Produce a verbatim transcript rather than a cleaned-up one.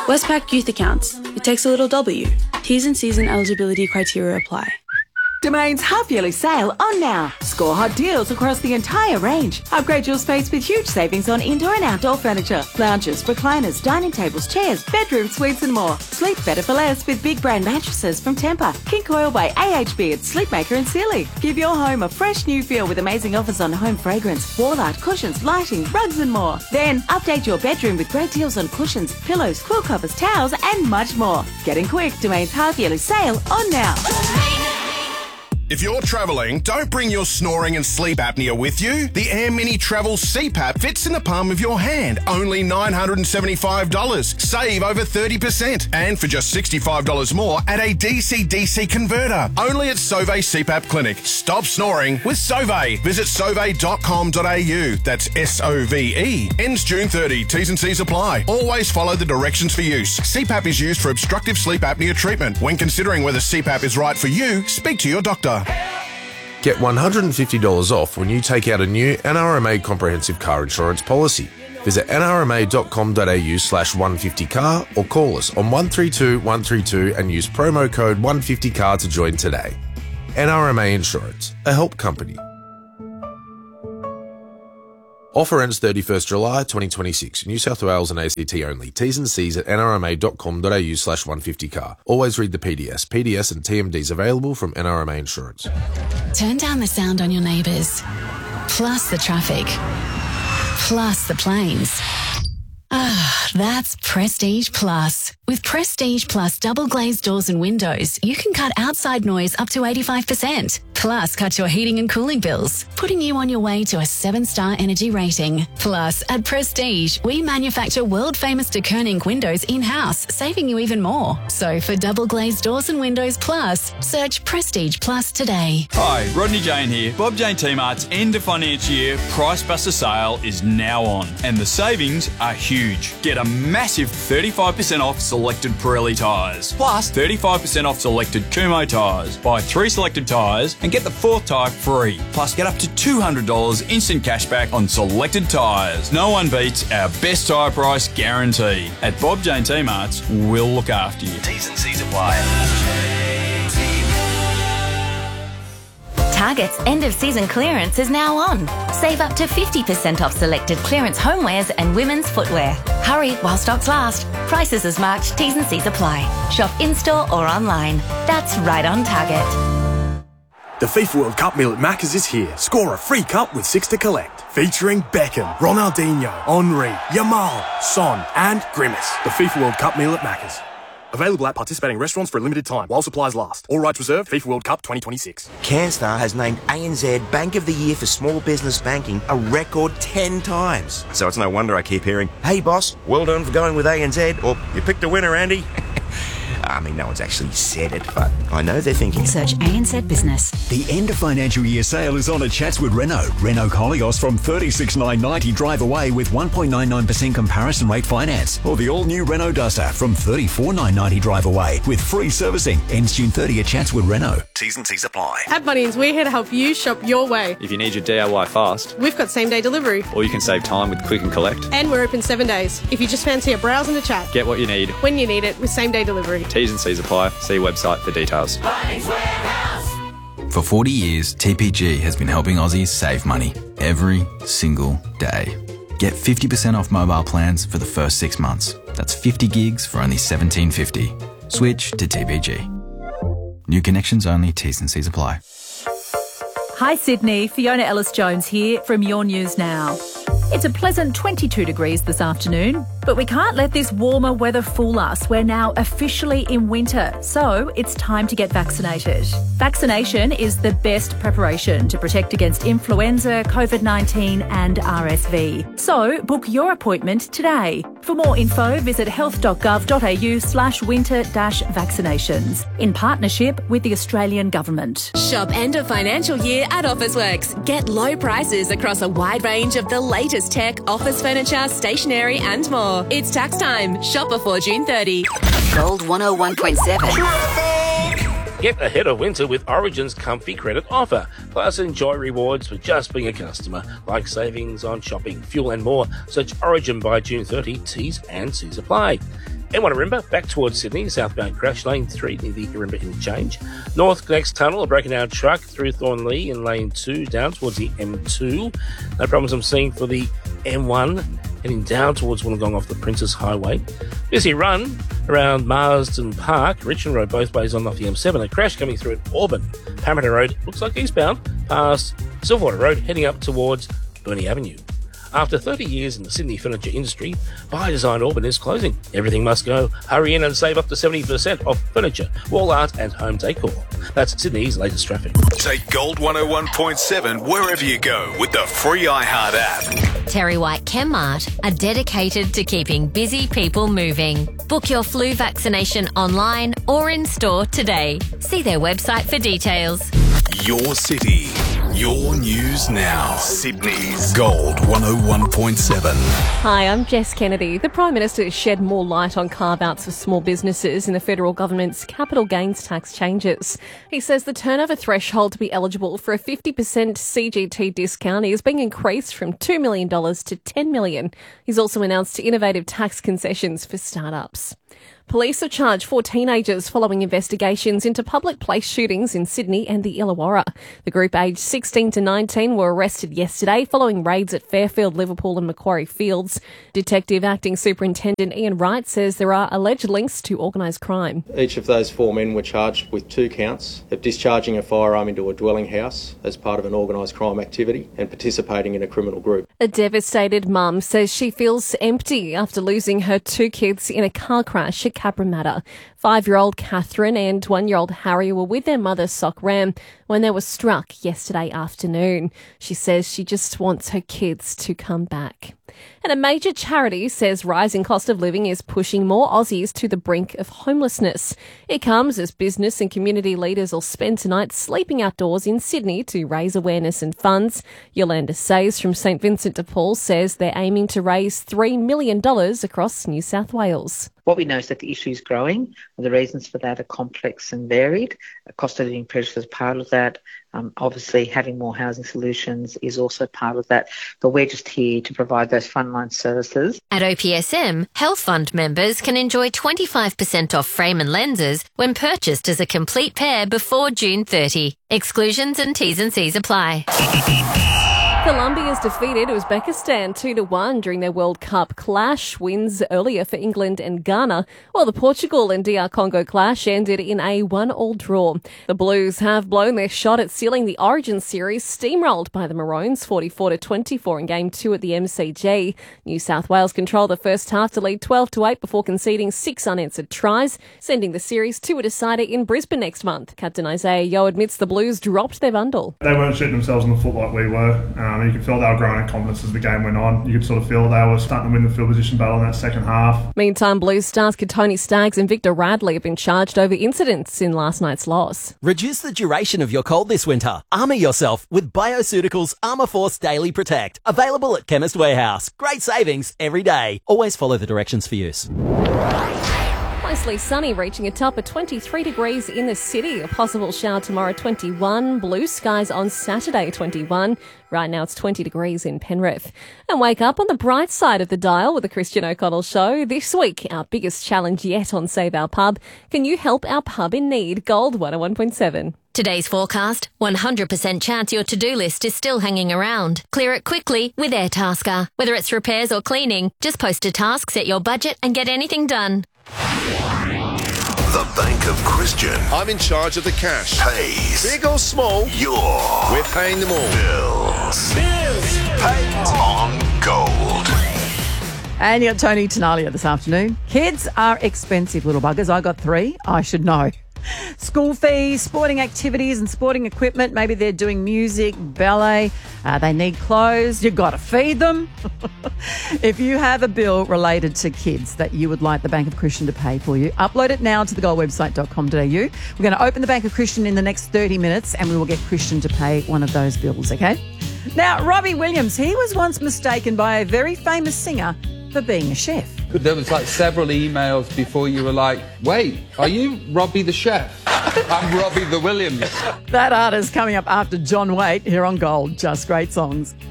Westpac Youth Accounts. It takes a little W. T's and C's and eligibility criteria apply. Domain's half-yearly sale on now. Score hot deals across the entire range. Upgrade your space with huge savings on indoor and outdoor furniture, lounges, recliners, dining tables, chairs, bedroom suites and more. Sleep better for less with big brand mattresses from Tempur, King Coil by A H B, and Sleepmaker and Sealy. Give your home a fresh new feel with amazing offers on home fragrance, wall art, cushions, lighting, rugs and more. Then update your bedroom with great deals on cushions, pillows, quilt covers, towels and much more. Get in quick. Domain's half-yearly sale on now. If you're travelling, don't bring your snoring and sleep apnea with you. The Air Mini Travel C PAP fits in the palm of your hand. Only nine hundred seventy-five dollars. Save over thirty percent. And for just sixty-five dollars more, add a D C D C converter. Only at Sauvé C PAP Clinic. Stop snoring with Sauvé. Visit sauvé dot com dot a u. That's S O V E. Ends June thirtieth. T's and C's apply. Always follow the directions for use. C PAP is used for obstructive sleep apnea treatment. When considering whether C PAP is right for you, speak to your doctor. Get one hundred fifty dollars off when you take out a new N R M A comprehensive car insurance policy. Visit N R M A dot com dot a u slash one fifty car or call us on one three two one three two and use promo code one fifty car to join today. N R M A Insurance, a help company. Offer ends thirty-first July twenty twenty-six. New South Wales and A C T only. T's and C's at N R M A dot com dot a u slash one fifty car. Always read the P D S. P D S and T M Ds available from N R M A Insurance. Turn down the sound on your neighbours. Plus the traffic. Plus the planes. Ah, that's Prestige Plus. With Prestige Plus double glazed doors and windows, you can cut outside noise up to eighty-five percent. Plus, cut your heating and cooling bills, putting you on your way to a seven-star energy rating. Plus, at Prestige, we manufacture world-famous de Koning windows in-house, saving you even more. So, for double glazed doors and windows plus, search Prestige Plus today. Hi, Rodney Jane here. Bob Jane T-Mart's end of financial year Price Buster sale is now on, and the savings are huge. Get a massive thirty-five percent off selected Pirelli tyres, plus thirty-five percent off selected Kumho tyres. Buy three selected tyres and get the fourth tyre free. Plus, get up to two hundred dollars instant cashback on selected tyres. No one beats our best tyre price guarantee. At Bob Jane T-Mart's, we'll look after you. T's and C's apply. Target's end-of-season clearance is now on. Save up to fifty percent off selected clearance homewares and women's footwear. Hurry while stocks last. Prices as marked, T's and C's apply. Shop in-store or online. That's right on Target. The FIFA World Cup meal at Macca's is here. Score a free cup with six to collect. Featuring Beckham, Ronaldinho, Henry, Yamal, Son and Grimace. The FIFA World Cup meal at Macca's. Available at participating restaurants for a limited time while supplies last. All rights reserved. FIFA World Cup twenty twenty-six. CanStar has named A N Z Bank of the Year for Small Business Banking a record ten times. So it's no wonder I keep hearing, "Hey boss, well done for going with A N Z," or "You picked a winner, Andy." I mean, no one's actually said it, but I know they're thinking. Search A N Z Business. The end of financial year sale is on at Chatswood Renault. Renault Koleos from thirty-six thousand nine hundred ninety drive away with one point nine nine percent comparison rate finance. Or the all-new Renault Duster from thirty-four thousand nine hundred ninety drive away with free servicing. Ends June thirtieth at Chatswood Renault. T's and C's apply. At Bunnings, we're here to help you shop your way. If you need your D I Y fast, we've got same-day delivery. Or you can save time with Click and Collect. And we're open seven days. If you just fancy a browse and a chat, get what you need when you need it with same-day delivery. T's and C's apply. See website for details. For forty years, T P G has been helping Aussies save money every single day. Get fifty percent off mobile plans for the first six months. That's fifty gigs for only seventeen fifty. Switch to T P G. New connections only. T's and C's apply. Hi Sydney, Fiona Ellis-Jones here from Your News Now. It's a pleasant twenty-two degrees this afternoon, but we can't let this warmer weather fool us. We're now officially in winter, so it's time to get vaccinated. Vaccination is the best preparation to protect against influenza, COVID nineteen and R S V. So book your appointment today. For more info, visit health dot gov dot a u slash winter dash vaccinations in partnership with the Australian Government. Shop end of financial year at Officeworks. Get low prices across a wide range of the latest tech, office furniture, stationery and more. It's tax time. Shop before June thirtieth. Gold one oh one point seven. Get ahead of winter with Origin's comfy credit offer. Plus, enjoy rewards for just being a customer, like savings on shopping, fuel and more. Search Origin by June thirtieth. T's and C's apply. M one Ourimbah, back towards Sydney, southbound crash, lane three near the Ourimbah interchange. North connects tunnel, a broken down truck through Thornley in lane two, down towards the M two. No problems I'm seeing for the M one, heading down towards Wollongong off the Princess Highway. Busy run around Marsden Park, Richmond Road, both ways on off the M seven. A crash coming through at Auburn. Parramatta Road, looks like eastbound, past Silverwater Road, heading up towards Burnie Avenue. After thirty years in the Sydney furniture industry, By Design Auburn is closing. Everything must go. Hurry in and save up to seventy percent off furniture, wall art and home decor. That's Sydney's latest traffic. Take Gold one oh one point seven wherever you go with the free iHeart app. Terry White Chemmart are dedicated to keeping busy people moving. Book your flu vaccination online or in store today. See their website for details. Your city, your news now. Sydney's Gold one oh one point seven. Hi, I'm Jess Kennedy. The Prime Minister has shed more light on carve-outs for small businesses in the federal government's capital gains tax changes. He says the turnover threshold to be eligible for a fifty percent C G T discount is being increased from two million dollars to ten million dollars. He's also announced innovative tax concessions for startups. Police have charged four teenagers following investigations into public place shootings in Sydney and the Illawarra. The group aged sixteen to nineteen were arrested yesterday following raids at Fairfield, Liverpool and Macquarie Fields. Detective Acting Superintendent Ian Wright says there are alleged links to organised crime. Each of those four men were charged with two counts of discharging a firearm into a dwelling house as part of an organised crime activity and participating in a criminal group. A devastated mum says she feels empty after losing her two kids in a car crash at Cabramatta. Five-year-old Catherine and one-year-old Harry were with their mother, Sock Ram, when they were struck yesterday afternoon. She says she just wants her kids to come back. And a major charity says rising cost of living is pushing more Aussies to the brink of homelessness. It comes as business and community leaders will spend tonight sleeping outdoors in Sydney to raise awareness and funds. Yolanda Sayes from St Vincent de Paul says they're aiming to raise three million dollars across New South Wales. What we know is that the issue is growing, and the reasons for that are complex and varied. Cost of living pressure is part of that. Um, obviously, having more housing solutions is also part of that. But we're just here to provide those frontline services. At O P S M, Health Fund members can enjoy twenty-five percent off frame and lenses when purchased as a complete pair before June thirtieth. Exclusions and T's and C's apply. Colombia's defeated Uzbekistan two to one during their World Cup clash. Wins earlier for England and Ghana, while the Portugal and D R Congo clash ended in a one-all draw. The Blues have blown their shot at sealing the Origin series, steamrolled by the Maroons forty-four to twenty-four in Game two at the M C G. New South Wales controlled the first half to lead twelve to eight before conceding six unanswered tries, sending the series to a decider in Brisbane next month. Captain Isaiah Yeo admits the Blues dropped their bundle. They weren't shooting themselves in the foot like we were. Um, you could feel they were growing in confidence as the game went on. You could sort of feel they were starting to win the field position battle in that second half. Meantime, Blues stars Tony Staggs and Victor Radley have been charged over incidents in last night's loss. Reduce the duration of your cold this winter. Armour yourself with Bioceuticals Armour Force Daily Protect. Available at Chemist Warehouse. Great savings every day. Always follow the directions for use. Mostly sunny, reaching a top of twenty-three degrees in the city. A possible shower tomorrow, twenty-one. Blue skies on Saturday, twenty-one. Right now it's twenty degrees in Penrith. And wake up on the bright side of the dial with the Christian O'Connell Show. This week, our biggest challenge yet on Save Our Pub. Can you help our pub in need? Gold one oh one point seven. Today's forecast, one hundred percent chance your to-do list is still hanging around. Clear it quickly with Airtasker. Whether it's repairs or cleaning, just post a task, set your budget and get anything done. The Bank of Christian. I'm in charge of the cash. Pays. Big or small, Your. we're paying them all. Bills. Bills. Paid on Gold. And you got Tony Tenalia this afternoon. Kids are expensive little buggers. I got three. I should know. School fees, sporting activities and sporting equipment. Maybe they're doing music, ballet. Uh, they need clothes. You've got to feed them. If you have a bill related to kids that you would like the Bank of Christian to pay for you, upload it now to the gold website dot com dot a u. We're going to open the Bank of Christian in the next thirty minutes and we will get Christian to pay one of those bills, okay? Now, Robbie Williams, he was once mistaken by a very famous singer for being a chef. There was like several emails before you were like, wait, are you Robbie the chef? I'm Robbie the Williams. That artist coming up after John Waite here on Gold. Just great songs.